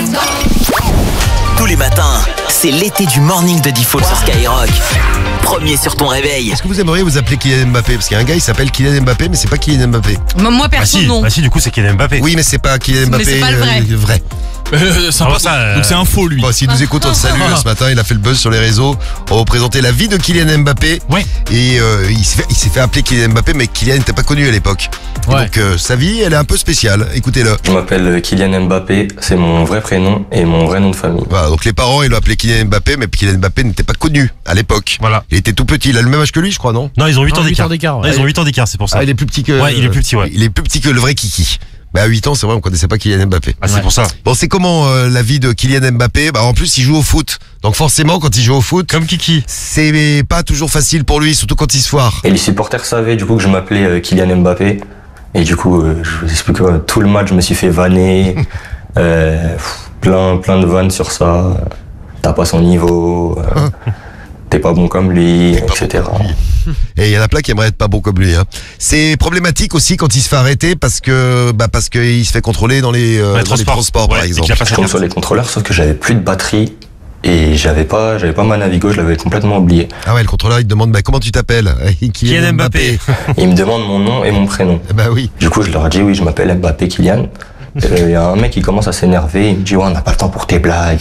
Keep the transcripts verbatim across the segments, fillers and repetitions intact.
Tous les matins, c'est l'été du morning de Default sur Skyrock. Premier sur ton réveil. Est-ce que vous aimeriez vous appeler Kylian Mbappé? Parce qu'il y a un gars, il s'appelle Kylian Mbappé, mais c'est pas Kylian Mbappé. Moi Bah perso si, non. bah si, du coup c'est Kylian Mbappé. Oui, mais c'est pas Kylian Mbappé. Mais c'est pas le vrai. euh, vrai. Euh, sympa, Ah, ça, euh, donc c'est un faux lui. Bon, s'il nous écoute, on le salue. Ce matin, il a fait le buzz sur les réseaux. On va vous présenter la vie de Kylian Mbappé. Ouais. Et euh, il s'est fait, il s'est fait appeler Kylian Mbappé, mais Kylian n'était pas connu à l'époque. Et Ouais. Donc euh, sa vie, elle est un peu spéciale. Écoutez-le. Je m'appelle Kylian Mbappé, c'est mon vrai prénom et mon vrai nom de famille. Voilà, donc les parents, ils l'ont appelé Kylian Mbappé, mais Kylian Mbappé n'était pas connu à l'époque. Voilà. Il était tout petit. Il a le même âge que lui, je crois, non? Non, ils ont huit Non, ans huit d'écart. ans d'écart, ouais. Ouais, ils ont huit ans d'écart, c'est pour ça. Ah, il est plus petit que. Ouais, il est plus petit, ouais. Il est plus petit que le vrai Kiki. Mais à huit ans, c'est vrai, on connaissait pas Kylian Mbappé. Ah, c'est pour ça. Bon, c'est comment euh, la vie de Kylian Mbappé? Bah, en plus, il joue au foot. Donc forcément, quand il joue au foot, Comme Kiki. c'est pas toujours facile pour lui, surtout quand il se foire. Et les supporters savaient du coup que je m'appelais euh, Kylian Mbappé. Et du coup, euh, je vous explique, euh, tout le match, je me suis fait vanner. euh, pff, plein, plein de vannes sur ça. T'as pas son niveau. euh, T'es pas bon comme lui, pas et cetera. bon comme lui. Et il y en a plein qui aimeraient être pas bons comme lui. Hein. C'est problématique aussi quand il se fait arrêter parce que bah parce qu'il se fait contrôler dans les, euh, Ouais, dans les transport. transports, Ouais, par et exemple. qu'il a pas Je sa tombe carte. sur les contrôleurs, sauf que j'avais plus de batterie. Et j'avais pas, j'avais pas ma Navigo, je l'avais complètement oublié. Ah ouais, le contrôleur il te demande bah, comment tu t'appelles? Kylian Mbappé. Il me demande mon nom et mon prénom. Bah oui. Du coup, je leur dis oui, je m'appelle Mbappé Kylian. Il y a un mec qui commence à s'énerver, il me dit ouais, on n'a pas le temps pour tes blagues,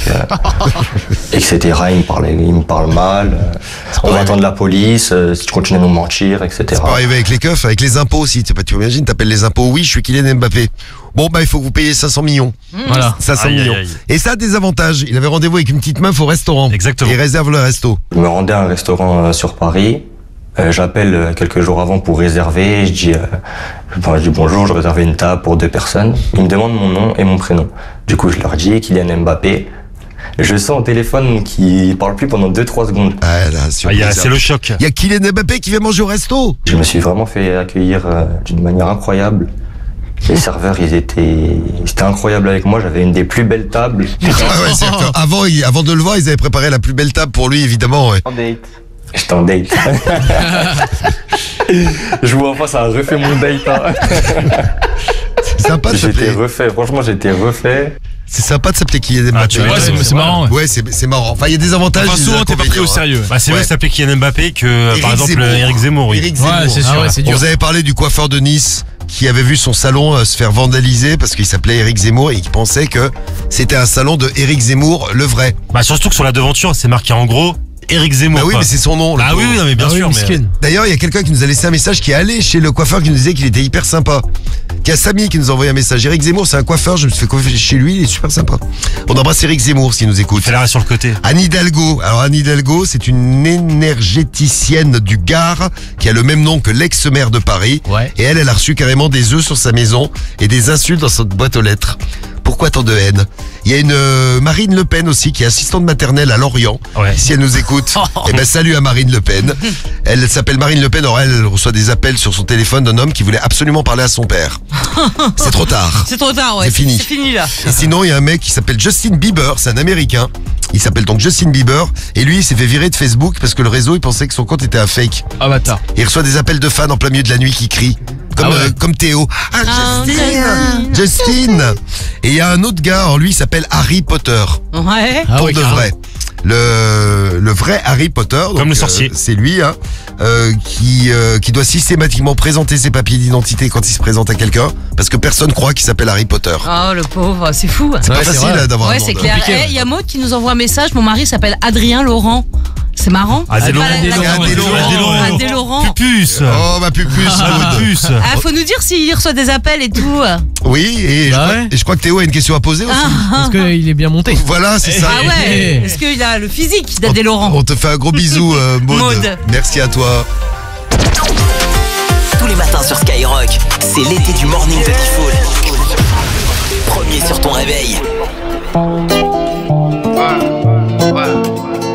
et cetera. Il me parle, il me parle mal. euh, On va attendre la police euh, si tu continues à nous mentir, et C'est cetera. pas arrivé avec les keufs, avec les impôts aussi. Tu tu imagines, t'appelles les impôts. Oui, je suis Kylian Mbappé. Bon bah il faut que vous payiez cinq cents millions. Voilà. cinq cents Aïe, aïe, millions. aïe. Et ça a des avantages. Il avait rendez-vous avec une petite meuf au restaurant. Exactement. Et il réserve le resto. Je me rendais à un restaurant euh, sur Paris. Euh, J'appelle euh, quelques jours avant pour réserver. Je dis, euh, enfin, je dis bonjour, je réservais une table pour deux personnes. Ils me demandent mon nom et mon prénom. Du coup, je leur dis Kylian Mbappé. Je sens au téléphone qu'il parle plus pendant deux trois secondes. Ah là, Ah, il y surprise. a- c'est le choc. Il y a Kylian Mbappé qui vient manger au resto. Je me suis vraiment fait accueillir euh, d'une manière incroyable. Les serveurs, ils étaient, ils étaient incroyables avec moi. J'avais une des plus belles tables. Ah ouais, c'est que avant, il- avant de le voir, ils avaient préparé la plus belle table pour lui, évidemment. Ouais. J'étais en date. Je vois en face, ça a refait mon date. hein. C'est sympa de J'étais s'appeler. refait. Franchement, j'étais refait. C'est sympa de s'appeler Kylian Ah, Mbappé. tu Ouais, vois, c'est c'est marrant. Ouais. Ouais, c'est c'est marrant. Enfin, il y a des avantages. Enfin, des souvent, t'es pas pris au inconvénients, hein. sérieux. Bah, c'est Ouais. mieux de s'appeler Kylian Mbappé que, euh, Éric par exemple, Zemmour. Eric Zemmour, oui. Éric Zemmour. Ouais, c'est sûr. Ah ouais, c'est On dur. vous avait parlé du coiffeur de Nice qui avait vu son salon euh, se faire vandaliser parce qu'il s'appelait Éric Zemmour et qui pensait que c'était un salon de Éric Zemmour, le vrai. Bah, surtout que sur la devanture, c'est marqué en gros Eric Zemmour. Bah oui, quoi. mais c'est son nom. le Ah oui, pauvre. oui, non, mais bien Ah oui, sûr. mais... miskin. D'ailleurs, il y a quelqu'un qui nous a laissé un message qui est allé chez le coiffeur qui nous disait qu'il était hyper sympa. Il y a Samy qui nous a envoyé un message. Éric Zemmour, c'est un coiffeur, je me suis fait coiffer chez lui, il est super sympa. On embrasse Éric Zemmour s'il nous écoute. Fais l'arrêt sur le côté. Anne Hidalgo. Alors Anne Hidalgo, c'est une énergéticienne du Gard qui a le même nom que l'ex-maire de Paris. Ouais. Et elle, elle a reçu carrément des œufs sur sa maison et des insultes dans sa boîte aux lettres. Pourquoi tant de haine? Il y a une euh, Marine Le Pen aussi qui est assistante maternelle à Lorient. Ouais. Si elle nous écoute, eh ben salut à Marine Le Pen. Elle s'appelle Marine Le Pen. Or elle, elle reçoit des appels sur son téléphone d'un homme qui voulait absolument parler à son père. C'est trop tard. C'est trop tard, ouais. C'est fini. C'est fini là. Et sinon, il y a un mec qui s'appelle Justin Bieber, c'est un Américain. Il s'appelle donc Justin Bieber. Et lui, il s'est fait virer de Facebook parce que le réseau, il pensait que son compte était un fake. Ah, bâtard. Il reçoit des appels de fans en plein milieu de la nuit qui crient. Comme, Ah ouais. euh, comme Théo. Ah, Ah, Justin Justin Et il y a un autre gars, alors lui, il s'appelle Harry Potter. Ouais. Ah Pour ouais, de carrément. vrai. Le, le vrai Harry Potter. donc, Comme le euh, sorcier. c'est lui, hein, euh, qui, euh, qui doit systématiquement présenter ses papiers d'identité quand il se présente à quelqu'un. Parce que personne croit qu'il s'appelle Harry Potter. Oh le pauvre, c'est fou. C'est Ouais, pas c'est facile vrai. hein, d'avoir un Ouais, nom c'est de- clair. compliqué, Eh, ouais. il y a Maud qui nous envoie un message. Mon mari s'appelle Adrien Laurent. C'est marrant. Ah, Adé Pas Laurent. la- la- Adé Laurent. Adé Laurent. Adé Laurent. Pupus. Oh, ma pupus. Ah, Maud. Pupus. Ah, faut nous dire s'il reçoit des appels et tout. Oui, et, Bah je crois, ouais. et je crois que Théo a une question à poser aussi. Est-ce qu'il est bien monté? Voilà, c'est ça. Ah ouais. Eh. Est-ce qu'il a le physique d'Adé Laurent? On te fait un gros bisou, euh, Maud. Maud. Merci à toi. Tous les matins sur Skyrock, c'est l'été du morning de Default. Premier sur ton réveil.